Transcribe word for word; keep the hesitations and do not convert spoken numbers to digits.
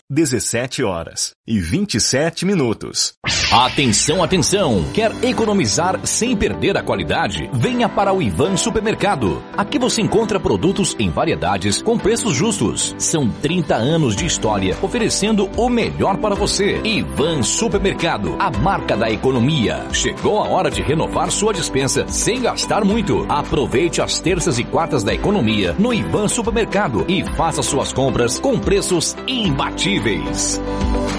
dezessete horas e vinte e sete minutos. Atenção, atenção! Quer economizar sem perder a qualidade? Venha para o Ivan Supermercado. Aqui você encontra produtos em variedades com preços justos. São trinta anos de história oferecendo o melhor para você. Ivan Supermercado, a marca da economia. Chegou a hora de renovar sua despensa sem gastar muito. Aproveite as terças e quartas da economia no Ivan Supermercado e faça suas compras com preços imbatíveis.